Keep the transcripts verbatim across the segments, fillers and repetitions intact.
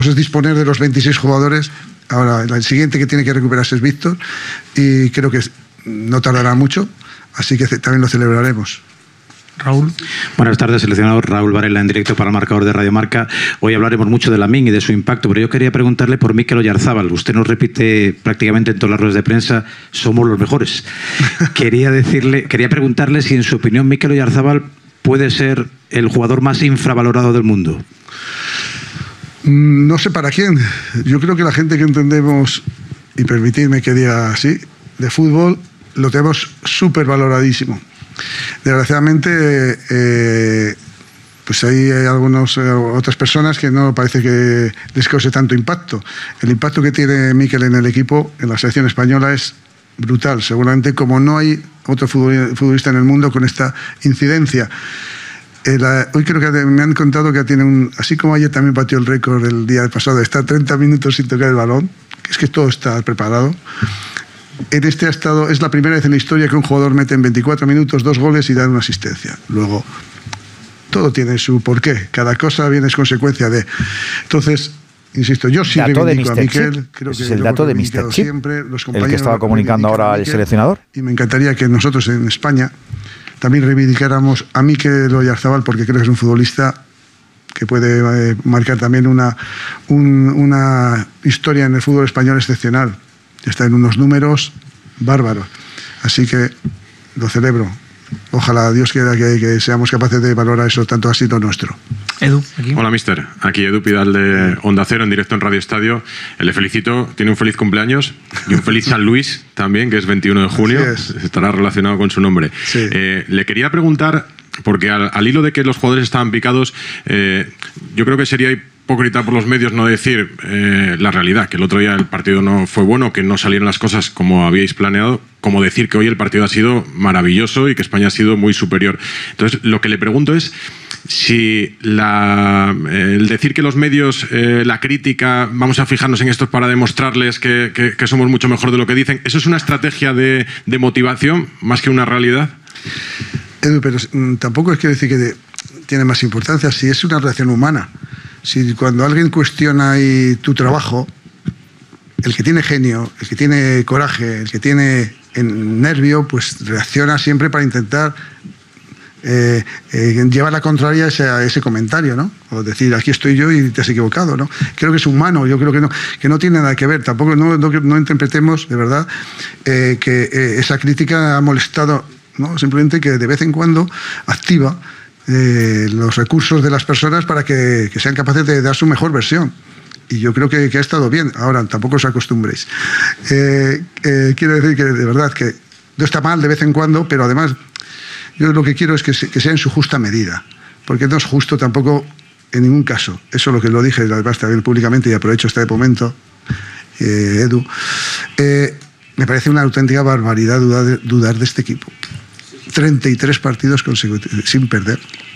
es disponer de los veintiséis jugadores. Ahora, el siguiente que tiene que recuperarse es Víctor, y creo que no tardará mucho, así que también lo celebraremos. Raúl. Buenas tardes, seleccionador Raúl Varela, en directo para el marcador de Radio Marca. Hoy hablaremos mucho de Lamine y de su impacto, pero yo quería preguntarle por Mikel Oyarzábal. Usted nos repite prácticamente en todas las ruedas de prensa, somos los mejores. Quería decirle, quería preguntarle si en su opinión Mikel Oyarzábal puede ser el jugador más infravalorado del mundo. No sé para quién. Yo creo que la gente que entendemos, y permitidme que diga así, de fútbol, lo tenemos súper valoradísimo. Desgraciadamente, eh, pues hay algunas eh, otras personas que no parece que les cause tanto impacto. El impacto que tiene Mikel en el equipo, en la selección española, es brutal. Seguramente como no hay otro futbolista en el mundo con esta incidencia. Eh, la, hoy creo que me han contado que tiene un, así como ayer también batió el récord el día pasado de estar treinta minutos sin tocar el balón, que es que todo está preparado. En este ha estado, es la primera vez en la historia que un jugador mete en veinticuatro minutos dos goles y da una asistencia. Luego, todo tiene su porqué, cada cosa viene es consecuencia de. Entonces, insisto, yo sí reivindico a Mikel, creo que es el dato de míster Chip, siempre, los el que estaba comunicando ahora el seleccionador. Y me encantaría que nosotros en España también reivindicáramos a Mikel Oyarzábal, porque creo que es un futbolista que puede eh, marcar también una, un, una historia en el fútbol español excepcional. Está en unos números bárbaros. Así que lo celebro. Ojalá Dios quiera que, que seamos capaces de valorar eso, tanto así lo nuestro. Edu, aquí. Hola, mister. Aquí Edu Pidal de Onda Cero, en directo en Radio Estadio. Le felicito, tiene un feliz cumpleaños y un feliz San Luis también, que es veintiuno de junio. Es. Estará relacionado con su nombre. Sí. Eh, le quería preguntar, porque al, al hilo de que los jugadores estaban picados, eh, yo creo que sería hipócrita por los medios no decir eh, la realidad, que el otro día el partido no fue bueno, que no salieron las cosas como habíais planeado, como decir que hoy el partido ha sido maravilloso y que España ha sido muy superior. Entonces, lo que le pregunto es si la, eh, el decir que los medios, eh, la crítica, vamos a fijarnos en esto para demostrarles que, que, que somos mucho mejor de lo que dicen, ¿eso es una estrategia de, de motivación más que una realidad? Edu, pero mm, tampoco es que decir que de, tiene más importancia, si es una reacción humana. Si cuando alguien cuestiona y tu trabajo, el que tiene genio, el que tiene coraje, el que tiene nervio, pues reacciona siempre para intentar eh, eh, llevar la contraria a ese, a ese comentario, ¿no? O decir, aquí estoy yo y te has equivocado, ¿no? Creo que es humano, yo creo que no, que no tiene nada que ver. Tampoco no, no, no interpretemos, de verdad, eh, que eh, esa crítica ha molestado, ¿no? Simplemente que de vez en cuando activa Eh, los recursos de las personas para que, que sean capaces de dar su mejor versión. Y yo creo que, que ha estado bien. Ahora, tampoco os acostumbréis. Eh, eh, quiero decir que de verdad que no está mal de vez en cuando, pero además yo lo que quiero es que, se, que sea en su justa medida. Porque no es justo tampoco en ningún caso. Eso es lo que lo dije además también públicamente y aprovecho este momento, eh, Edu. Eh, me parece una auténtica barbaridad dudar de, dudar de este equipo. treinta y tres partidos consecutivos sin perder.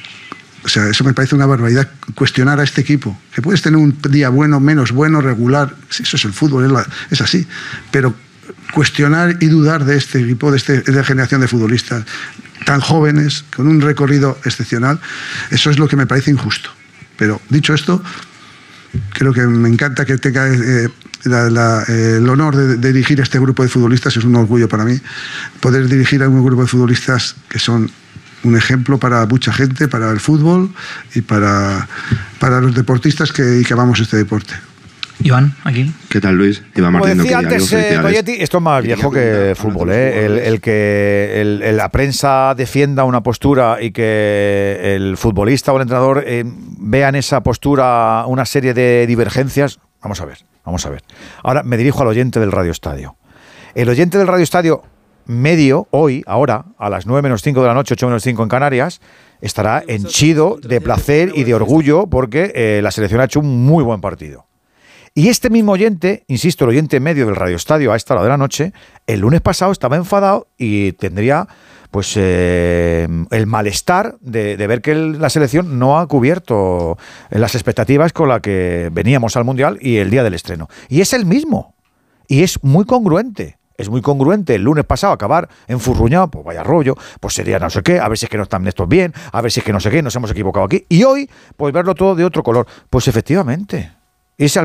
O sea, eso me parece una barbaridad, cuestionar a este equipo. Que puedes tener un día bueno, menos bueno, regular, eso es el fútbol, es, la, es así. Pero cuestionar y dudar de este equipo, de, este, de esta generación de futbolistas tan jóvenes, con un recorrido excepcional, eso es lo que me parece injusto. Pero dicho esto, creo que me encanta que tenga eh, la, la, eh, el honor de, de dirigir este grupo de futbolistas. Es un orgullo para mí poder dirigir a un grupo de futbolistas que son un ejemplo para mucha gente, para el fútbol y para, para los deportistas que, que amamos este deporte. Iván, aquí. ¿Qué tal, Luis? Iván Como Martín, decía antes eh, Goyetti, esto es más viejo que fútbol, ¿eh? El, el que el, el, la prensa defienda una postura y que el futbolista o el entrenador eh, vea en esa postura una serie de divergencias. Vamos a ver, vamos a ver. Ahora me dirijo al oyente del Radio Estadio. El oyente del Radio Estadio medio, hoy, ahora, a las nueve menos cinco de la noche, ocho menos cinco en Canarias, estará henchido de placer y de orgullo porque eh, la selección ha hecho un muy buen partido. Y este mismo oyente, insisto, el oyente medio del Radio Estadio a esta hora de la noche, el lunes pasado estaba enfadado y tendría pues eh, el malestar de, de ver que el, la selección no ha cubierto las expectativas con las que veníamos al Mundial y el día del estreno. Y es el mismo. Y es muy congruente. Es muy congruente el lunes pasado acabar enfurruñado, pues vaya rollo, pues sería no sé qué, a ver si es que no están estos bien, a ver si es que no sé qué, nos hemos equivocado aquí. Y hoy, pues verlo todo de otro color. Pues efectivamente. irse al